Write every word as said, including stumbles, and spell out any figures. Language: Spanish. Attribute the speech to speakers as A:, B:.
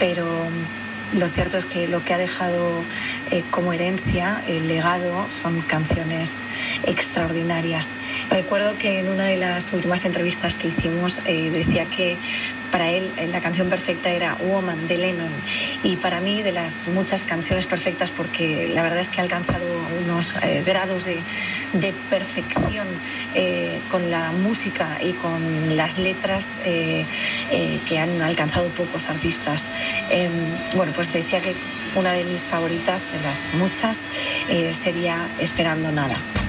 A: pero lo cierto es que lo que ha dejado eh, como herencia, el legado, son canciones extraordinarias. Recuerdo que en una de las últimas entrevistas que hicimos eh, decía que para él la canción perfecta era Woman de Lennon, y para mí de las muchas canciones perfectas, porque la verdad es que ha alcanzado unos eh, grados de, de perfección eh, con la música y con las letras eh, eh, que han alcanzado pocos artistas. Eh, bueno, pues decía que una de mis favoritas, de las muchas, eh, sería Esperando Nada.